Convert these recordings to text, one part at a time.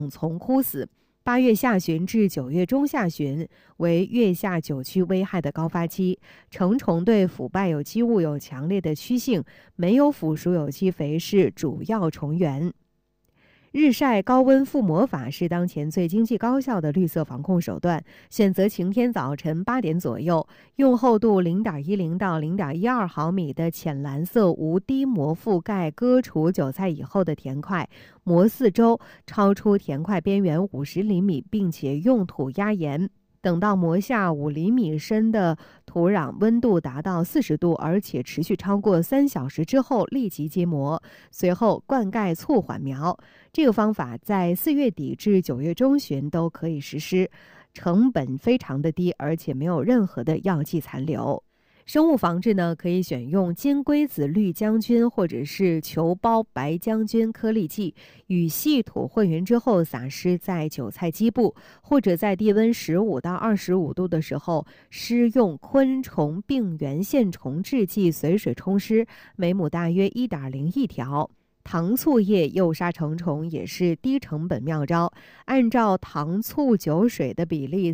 丛枯死。8月下旬至9月中下旬为月下酒曲危害的高发期，成虫对腐败有机物有强烈的趋性，没有腐熟有机肥是主要虫源。日晒高温覆膜法是当前最经济高效的绿色防控手段。选择晴天早晨8点左右，用厚度0.10到0.12毫米的浅蓝色无滴膜覆盖割除韭菜以后的田块，膜四周超出田块边缘50厘米，并且用土压严。等到膜下5厘米深的土壤温度达到40度，而且持续超过3小时之后，立即揭膜，随后灌溉促缓苗。这个方法在4月底至9月中旬都可以实施，成本非常的低，而且没有任何的药剂残留。生物防治呢，可以选用金龟子绿将军或者是球孢白将军颗粒剂，与细土混匀之后撒施在韭菜基部，或者在低温15到25度的时候施用昆虫病原线虫制剂随水冲施，每亩大约1.01条。糖醋液诱杀成虫也是低成本妙招，按照糖醋酒水的比例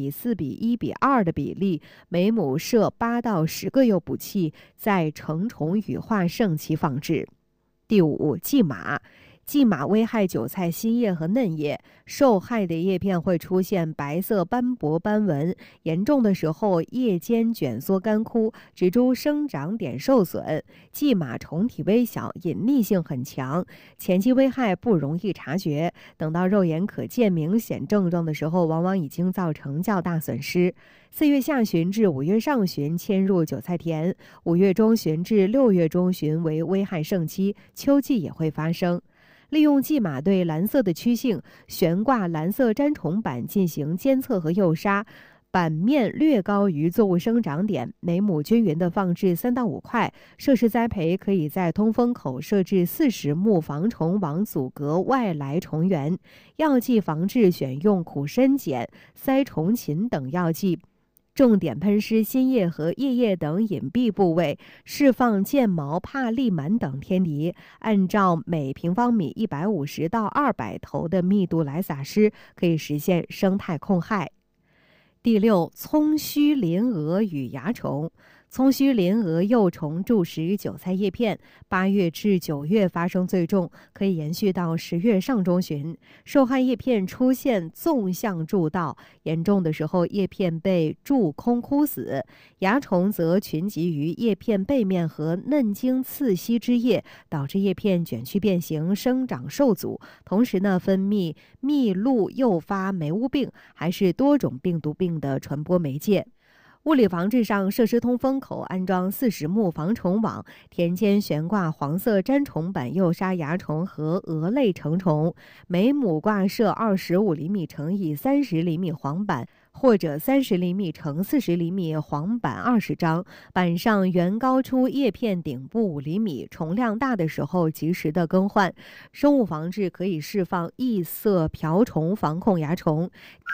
3:4:1:2的比例，每亩设8到10个诱捕器，在成虫羽化盛期放置。第5，蓟马。蓟马危害韭菜新叶和嫩叶，受害的叶片会出现白色斑驳斑纹，严重的时候叶尖卷缩干枯，植株生长点受损。蓟马虫体微小，隐匿性很强，前期危害不容易察觉，等到肉眼可见明显症状的时候，往往已经造成较大损失。4月下旬至5月上旬迁入韭菜田，5月中旬至6月中旬为危害盛期，秋季也会发生。利用蓟马对蓝色的趋性，悬挂蓝色粘虫板进行监测和诱杀，板面略高于作物生长点，每亩均匀的放置3到5块。设施栽培可以在通风口设置40目防虫网，阻隔外来虫源。药剂防治选用苦参碱、塞虫嗪等药剂。重点喷施新叶和叶叶等隐蔽部位，释放剑毛、帕利螨等天敌，按照每平方米150到200头的密度来撒施，可以实现生态控害。第6，葱须鳞蛾与蚜虫。葱须鳞蛾幼虫蛀食韭菜叶片，8月至9月发生最重，可以延续到10月上中旬。受害叶片出现纵向蛀盗，严重的时候叶片被蛀空枯死。蚜虫则群集于叶片背面和嫩茎刺隙之叶，导致叶片卷曲变形，生长受阻。同时呢，分泌蜜露诱发霉污病，还是多种病毒病的传播媒介。物理防治上，设施通风口安装40目防虫网，田间悬挂黄色粘虫板诱杀蚜虫和蛾类成虫，每亩挂设25厘米乘以30厘米黄板，或者30厘米乘40厘米黄板20张，板上原高出叶片顶部5厘米，虫量大的时候及时的更换。生物防治可以释放异色瓢虫防控蚜虫。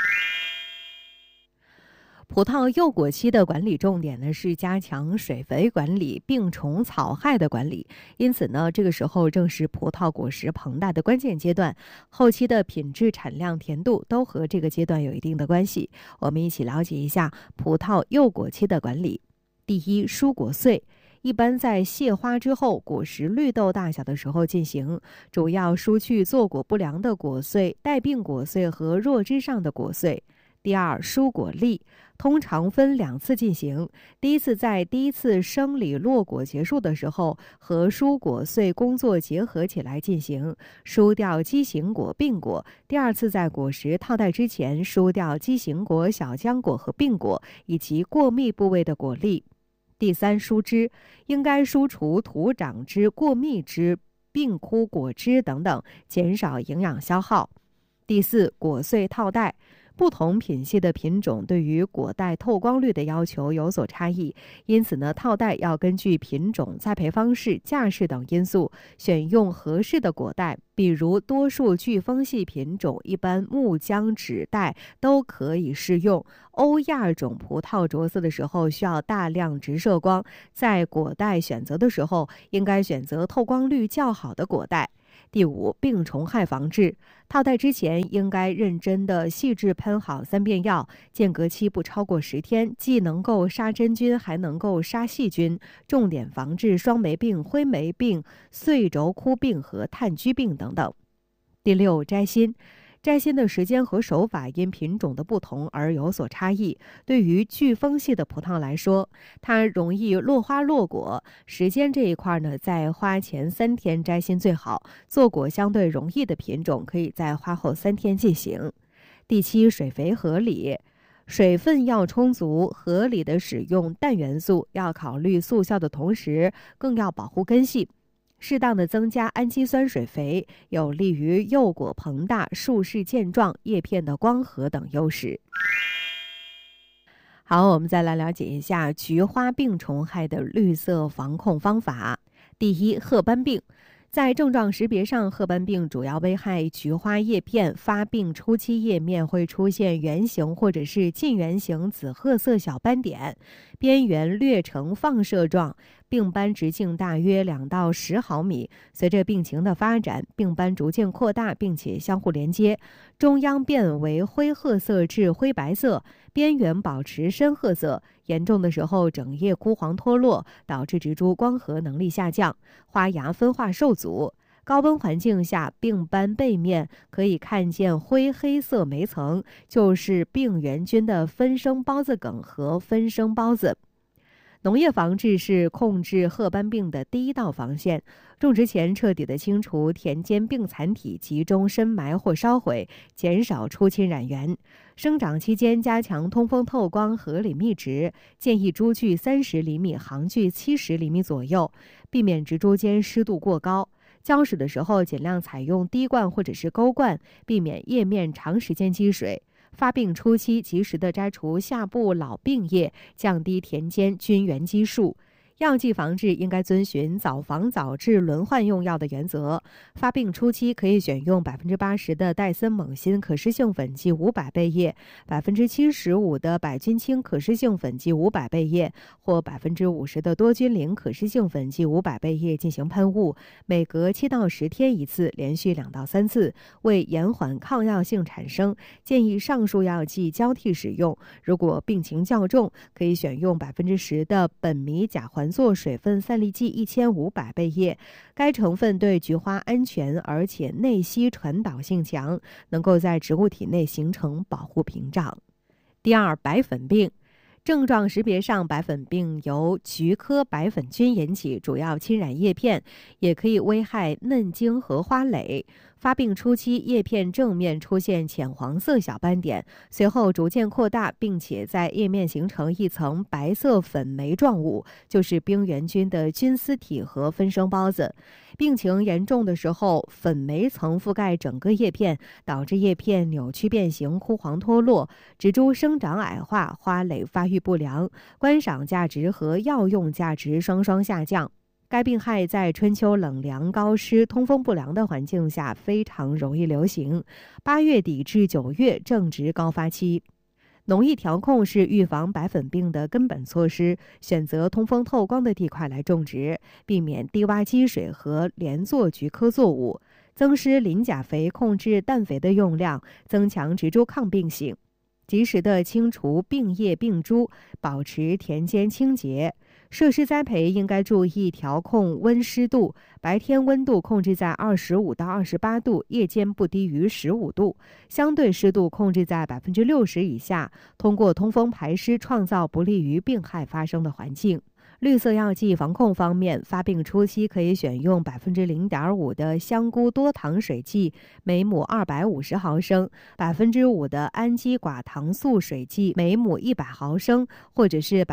葡萄幼果期的管理重点呢是加强水肥管理、病虫草害的管理，因此呢，这个时候正是葡萄果实膨大的关键阶段，后期的品质、产量、甜度都和这个阶段有一定的关系。我们一起了解一下葡萄幼果期的管理。第1，疏果穗。一般在谢花之后，果实绿豆大小的时候进行，主要疏去坐果不良的果穗、带病果穗和弱枝上的果穗。第2，疏果粒，通常分2次进行。第一次在第一次生理落果结束的时候，和疏果穗工作结合起来进行，疏掉畸形果、病果。第2次在果实套袋之前，疏掉畸形果、小浆果和病果，以及过密部位的果粒。第3，疏枝，应该疏除土长枝、过密枝、病枯果枝等等，减少营养消耗。第4，果穗套袋。不同品系的品种对于果袋透光率的要求有所差异，因此呢，套袋要根据品种、栽培方式、架势等因素，选用合适的果袋。比如多数巨峰系品种，一般木浆纸袋都可以适用。欧亚种葡萄着色的时候需要大量直射光，在果袋选择的时候，应该选择透光率较好的果袋。 第五，病虫害防治。套袋之前应该认真的细致喷好3遍药，间隔期不超过10天，既能够杀真菌，还能够杀细菌，重点防治双霉病、灰霉病、穗轴枯病和炭疽病等等。第六，摘心。摘心的时间和手法因品种的不同而有所差异。对于巨峰系的葡萄来说，它容易落花落果，时间这一块呢，在花前3天摘心最好。坐果相对容易的品种，可以在花后3天进行。第七，水肥合理。水分要充足，合理的使用氮元素，要考虑速效的同时，更要保护根系。适当的增加氨基酸水肥，有利于幼果膨大、树势健壮、叶片的光合等优势。好，我们再来了解一下菊花病虫害的绿色防控方法。第一，褐斑病。在症状识别上，褐斑病主要危害菊花叶片，发病初期叶面会出现圆形或者是近圆形紫褐色小斑点，边缘略呈放射状，病斑直径大约2到10毫米。随着病情的发展，病斑逐渐扩大，并且相互连接，中央变为灰褐色至灰白色，边缘保持深褐色。严重的时候，整叶枯黄脱落，导致植株光合能力下降，花芽分化受阻。高温环境下，病斑背面可以看见灰黑色霉层，就是病原菌的分生孢子梗和分生孢子。农业防治是控制褐斑病的第一道防线。种植前彻底的清除田间病残体，集中深埋或烧毁，减少出侵染源。生长期间加强通风透光，合理密植，建议株距30厘米，行距70厘米左右，避免植株间湿度过高。浇水的时候尽量采用滴灌或者是钩灌，避免叶面长时间积水。发病初期及时的摘除下部老病叶，降低田间菌源基数。药剂防治应该遵循早防早治轮换用药的原则。发病初期可以选用80%的戴森锰锌可施性粉剂500倍液，75%的百菌清可施性粉剂500倍液，或50%的多菌灵可施性粉剂500倍液进行喷雾，每隔7到10天一次，连续2到3次。为延缓抗药性产生，建议上述药剂交替使用。如果病情较重，可以选用10%的苯米甲环唑水分散粒剂1500倍液，该成分对菊花安全，而且内吸传导性强，能够在植物体内形成保护屏障。第二，白粉病。症状识别上，白粉病由菊科白粉菌引起，主要侵染叶片，也可以危害嫩茎和花蕾。发病初期，叶片正面出现浅黄色小斑点，随后逐渐扩大，并且在叶面形成一层白色粉霉状物，就是病原菌的菌丝体和分生孢子。病情严重的时候，粉霉层覆盖整个叶片，导致叶片扭曲变形、枯黄脱落，植株生长矮化，花蕾发育不良，观赏价值和药用价值双双下降。该病害在春秋冷凉、高湿、通风不良的环境下非常容易流行。8月底至9月正值高发期。农艺调控是预防白粉病的根本措施，选择通风透光的地块来种植，避免低洼积水和连作菊科作物，增施磷钾肥，控制氮肥的用量，增强植株抗病性，及时的清除病叶病株，保持田间清洁。设施栽培应该注意调控温湿度，白天温度控制在25到28度，夜间不低于15度，相对湿度控制在60%以下，通过通风排湿创造不利于病害发生的环境。绿色药剂防控方面，发病初期可以选用0.5%的香菇多糖水剂，每亩250毫升，5%的氨基寡糖素水剂，每亩100毫升，或者是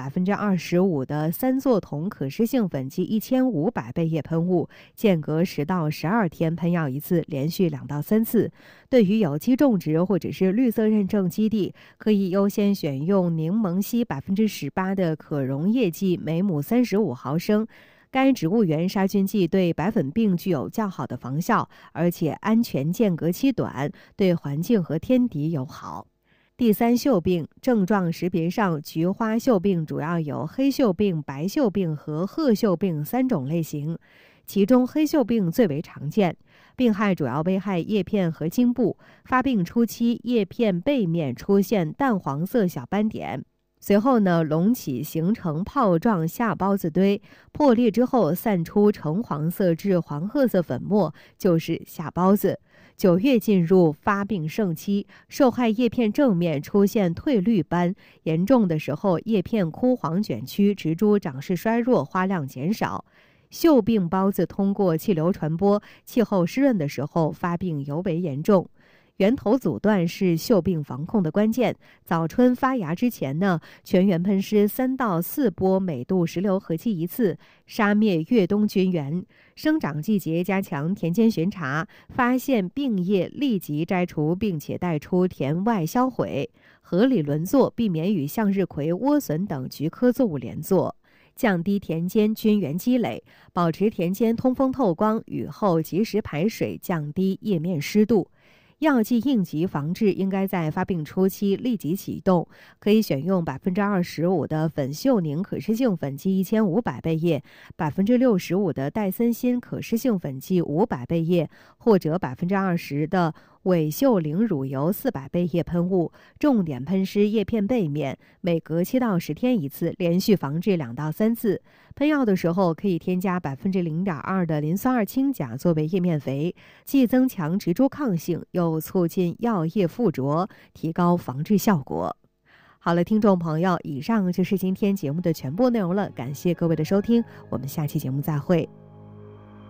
25%的三唑酮可施性粉剂1500倍液喷雾，间隔10到12天喷药一次，连续2到3次。对于有机种植或者是绿色认证基地，可以优先选用柠檬烯18%的可溶液剂，每亩35毫升。该植物源杀菌剂对白粉病具有较好的防效，而且安全间隔期短，对环境和天敌友好。第三，锈病。症状识别上，菊花锈病主要有黑锈病、白锈病和褐锈病3种类型，其中黑锈病最为常见。 病害主要危害叶片和茎部。发病初期，叶片背面出现淡黄色小斑点，随后呢，隆起形成泡状下孢子堆，破裂之后散出橙黄色至黄褐色粉末，就是下孢子。9月进入发病盛期，受害叶片正面出现褪绿斑，严重的时候叶片枯黄卷曲，植株长势衰弱，花量减少。锈病孢子通过气流传播，气候湿润的时候发病尤为严重。源头阻断是锈病防控的关键。早春发芽之前呢，全园喷施3到4波每度10流合剂1次，杀灭越冬菌源。生长季节加强田间巡查，发现病叶立即摘除，并且带出田外销毁。合理轮作，避免与向日葵、莴笋等菊科作物连作。降低田间菌源积累，保持田间通风透光，雨后及时排水，降低叶面湿度。药剂应急防治应该在发病初期立即启动，可以选用25%的苯溴宁可施性粉剂1500倍液，65%的戴森锌可施性粉剂500倍液，或者20%的伪溴灵乳油400倍液喷雾，重点喷施叶片背面，每隔7到10天1次，连续防治2到3次。喷药的时候可以添加0.2%的磷酸二氢钾作为叶面肥，既增强植株抗性，又促进药液附着，提高防治效果。好了，听众朋友，以上就是今天节目的全部内容了，感谢各位的收听，我们下期节目再会。